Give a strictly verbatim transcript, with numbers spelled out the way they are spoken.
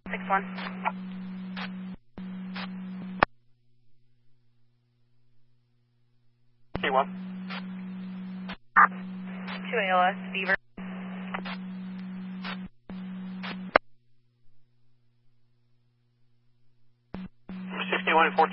six one. K one. two A L S, Beaver. sixty-one and fourteen.